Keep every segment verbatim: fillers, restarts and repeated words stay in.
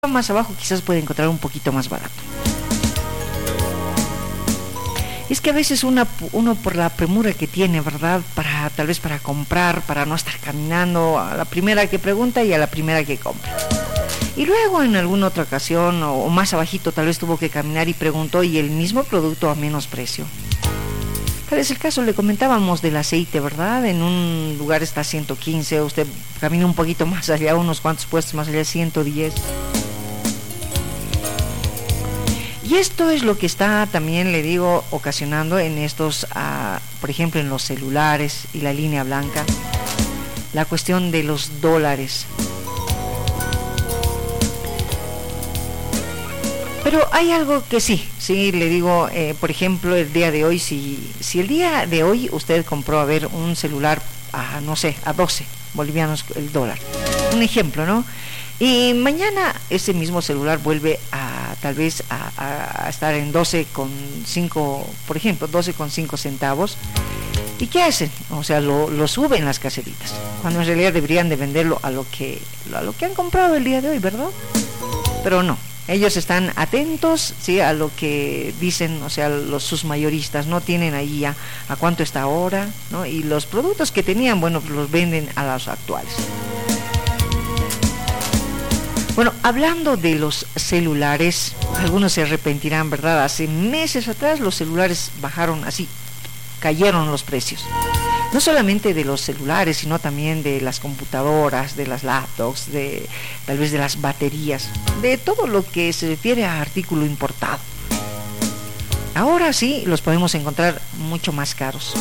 más abajo quizás puede encontrar un poquito más barato. Es que a veces una, uno por la premura que tiene, ¿verdad? Para tal vez para comprar, para no estar caminando a la primera que pregunta y a la primera que compra. Y luego en alguna otra ocasión o, o más abajito tal vez tuvo que caminar y preguntó y el mismo producto a menos precio. Tal es el caso, le comentábamos del aceite, ¿verdad? En un lugar está ciento quince, usted camina un poquito más allá, unos cuantos puestos más allá, ciento diez. Y esto es lo que está también, le digo, ocasionando en estos, uh, por ejemplo, en los celulares y la línea blanca, la cuestión de los dólares. Pero hay algo que sí, sí, le digo, eh, por ejemplo, el día de hoy, si, si el día de hoy usted compró, a ver, un celular a, no sé, a doce bolivianos el dólar, un ejemplo, ¿no? Y mañana ese mismo celular vuelve a tal vez a, a estar en doce con cinco, por ejemplo, doce con cinco centavos. ¿Y qué hacen? O sea, lo, lo suben las caseritas, cuando en realidad deberían de venderlo a lo que a lo que han comprado el día de hoy, ¿verdad? Pero no, ellos están atentos, sí, a lo que dicen, o sea, los sus mayoristas no tienen ahí a, a cuánto está ahora, ¿no? Y los productos que tenían, bueno, los venden a los actuales. Bueno, hablando de los celulares, algunos se arrepentirán, ¿verdad? Hace meses atrás los celulares bajaron así, cayeron los precios. No solamente de los celulares, sino también de las computadoras, de las laptops, de tal vez de las baterías, de todo lo que se refiere a artículo importado. Ahora sí los podemos encontrar mucho más caros.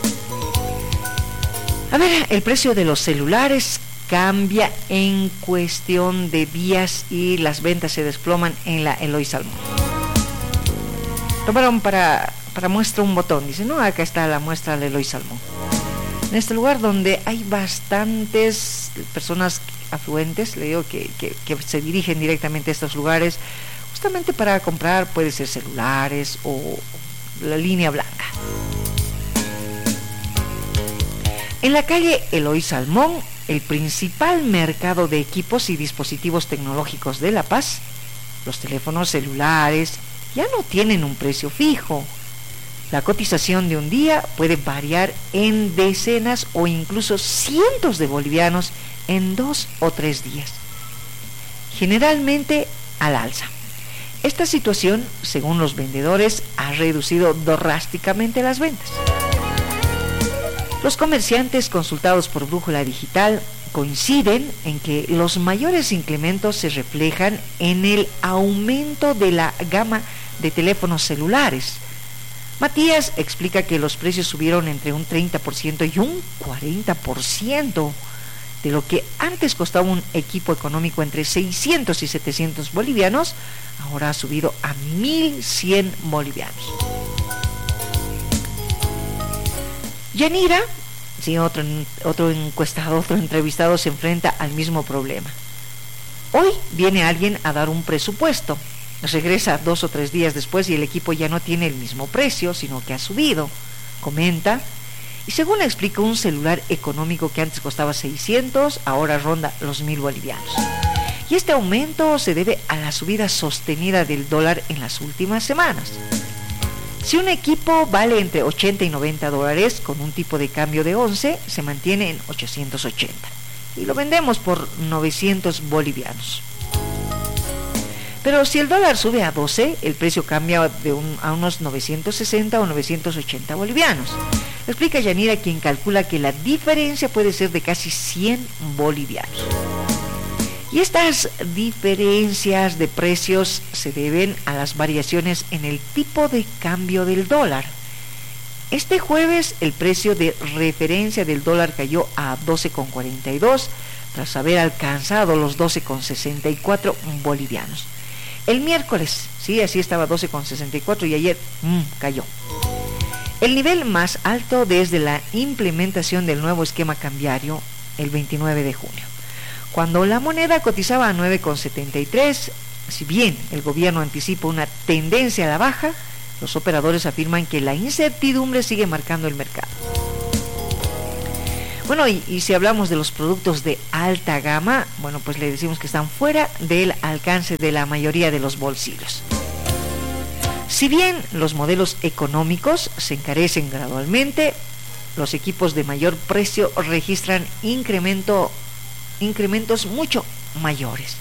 A ver, el precio de los celulares cambia en cuestión de días y las ventas se desploman en la Eloy Salmón. Tomaron para, para muestra un botón, dice, no, acá está la muestra de Eloy Salmón. En este lugar donde hay bastantes personas afluentes, le digo que, que, que se dirigen directamente a estos lugares, justamente para comprar, puede ser celulares o la línea blanca. En la calle Eloy Salmón, el principal mercado de equipos y dispositivos tecnológicos de La Paz, los teléfonos celulares ya no tienen un precio fijo. La cotización de un día puede variar en decenas o incluso cientos de bolivianos en dos o tres días, generalmente al alza. Esta situación, según los vendedores, ha reducido drásticamente las ventas. Los comerciantes consultados por Brújula Digital coinciden en que los mayores incrementos se reflejan en el aumento de la gama de teléfonos celulares. Matías explica que los precios subieron entre un treinta por ciento y un cuarenta por ciento de lo que antes costaba un equipo económico entre seiscientos y setecientos bolivianos, ahora ha subido a mil cien bolivianos. Yanira, sí, otro, otro encuestado, otro entrevistado se enfrenta al mismo problema. Hoy viene alguien a dar un presupuesto, regresa dos o tres días después y el equipo ya no tiene el mismo precio, sino que ha subido, comenta, y según explica, un celular económico que antes costaba seiscientos, ahora ronda los mil bolivianos. Y este aumento se debe a la subida sostenida del dólar en las últimas semanas. Si un equipo vale entre ochenta y noventa dólares, con un tipo de cambio de once, se mantiene en ochocientos ochenta y lo vendemos por novecientos bolivianos. Pero si el dólar sube a doce, el precio cambia de un, a unos novecientos sesenta o novecientos ochenta bolivianos. Explica Yanira, quien calcula que la diferencia puede ser de casi cien bolivianos. Y estas diferencias de precios se deben a las variaciones en el tipo de cambio del dólar. Este jueves el precio de referencia del dólar cayó a doce con cuarenta y dos tras haber alcanzado los doce con sesenta y cuatro bolivianos. El miércoles, sí, así estaba doce con sesenta y cuatro y ayer mmm, cayó. El nivel más alto desde la implementación del nuevo esquema cambiario el veintinueve de junio. Cuando la moneda cotizaba a nueve con setenta y tres, si bien el gobierno anticipa una tendencia a la baja, los operadores afirman que la incertidumbre sigue marcando el mercado. Bueno, y, y si hablamos de los productos de alta gama, bueno, pues le decimos que están fuera del alcance de la mayoría de los bolsillos. Si bien los modelos económicos se encarecen gradualmente, los equipos de mayor precio registran incremento, incrementos mucho mayores.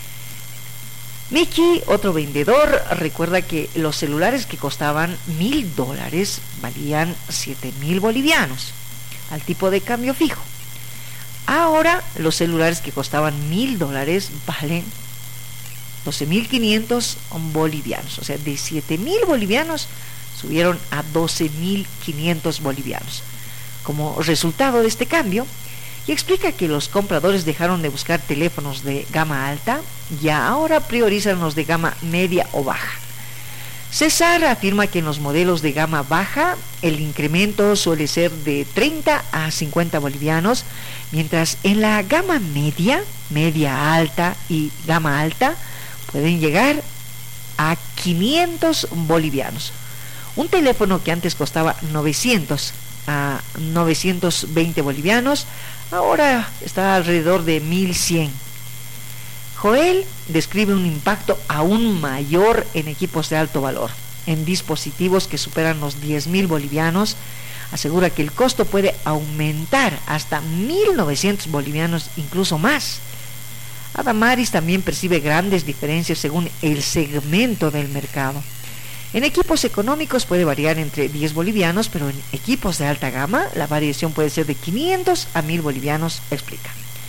Mickey, otro vendedor, recuerda que los celulares que costaban mil dólares valían siete mil bolivianos al tipo de cambio fijo. Ahora los celulares que costaban mil dólares valen doce mil quinientos bolivianos, o sea, de siete mil bolivianos subieron a doce mil quinientos bolivianos. Como resultado de este cambio, y explica que los compradores dejaron de buscar teléfonos de gama alta y ahora priorizan los de gama media o baja. César afirma que en los modelos de gama baja el incremento suele ser de treinta a cincuenta bolivianos, mientras en la gama media, media alta y gama alta pueden llegar a quinientos bolivianos. Un teléfono que antes costaba novecientos a novecientos veinte bolivianos ahora está alrededor de mil cien. Joel describe un impacto aún mayor en equipos de alto valor, en dispositivos que superan los diez mil bolivianos. Asegura que el costo puede aumentar hasta mil novecientos bolivianos, incluso más. Adamaris también percibe grandes diferencias según el segmento del mercado. En equipos económicos puede variar entre diez bolivianos, pero en equipos de alta gama la variación puede ser de quinientos a mil bolivianos, explica.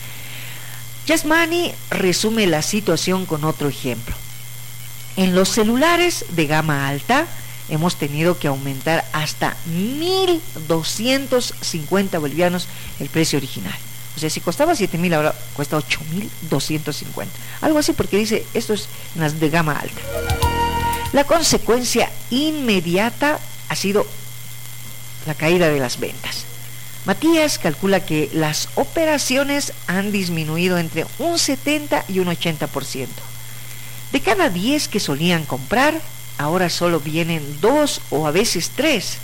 Yasmani resume la situación con otro ejemplo. En los celulares de gama alta hemos tenido que aumentar hasta mil doscientos cincuenta bolivianos el precio original. O sea, si costaba siete mil, ahora cuesta ocho mil doscientos cincuenta. Algo así, porque dice, esto es en las de gama alta. La consecuencia inmediata ha sido la caída de las ventas. Matías calcula que las operaciones han disminuido entre un setenta y un ochenta por ciento. De cada diez que solían comprar, ahora solo vienen dos o a veces tres.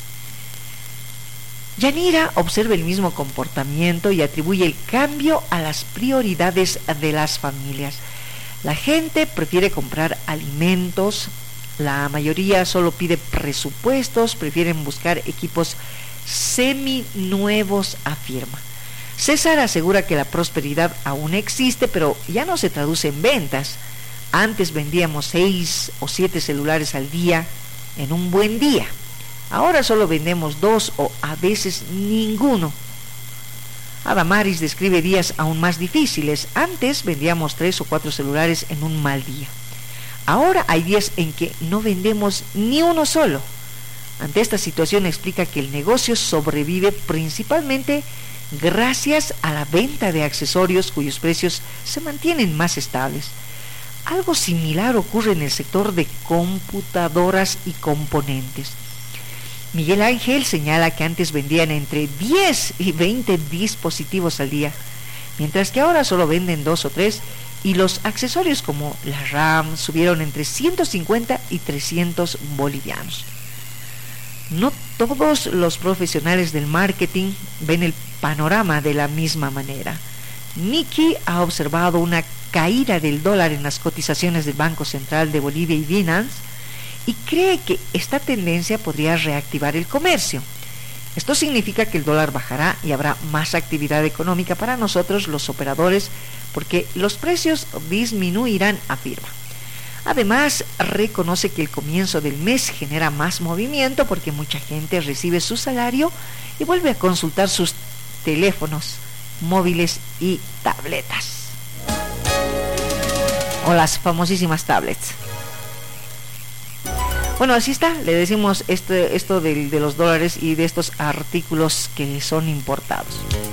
Yanira observa el mismo comportamiento y atribuye el cambio a las prioridades de las familias. La gente prefiere comprar alimentos, la mayoría solo pide presupuestos, prefieren buscar equipos seminuevos, afirma. César asegura que la prosperidad aún existe, pero ya no se traduce en ventas. Antes vendíamos seis o siete celulares al día en un buen día. Ahora solo vendemos dos o a veces ninguno. Adamaris describe días aún más difíciles. Antes vendíamos tres o cuatro celulares en un mal día. Ahora hay días en que no vendemos ni uno solo. Ante esta situación explica que el negocio sobrevive principalmente gracias a la venta de accesorios cuyos precios se mantienen más estables. Algo similar ocurre en el sector de computadoras y componentes. Miguel Ángel señala que antes vendían entre diez y veinte dispositivos al día, mientras que ahora solo venden dos o tres, y los accesorios como la RAM subieron entre ciento cincuenta y trescientos bolivianos. No todos los profesionales del marketing ven el panorama de la misma manera. Nicky ha observado una caída del dólar en las cotizaciones del Banco Central de Bolivia y Binance y cree que esta tendencia podría reactivar el comercio. Esto significa que el dólar bajará y habrá más actividad económica para nosotros los operadores porque los precios disminuirán, afirma. Además, reconoce que el comienzo del mes genera más movimiento porque mucha gente recibe su salario y vuelve a consultar sus teléfonos móviles y tabletas. O las famosísimas tablets. Bueno, así está, le decimos este, esto de, de los dólares y de estos artículos que son importados.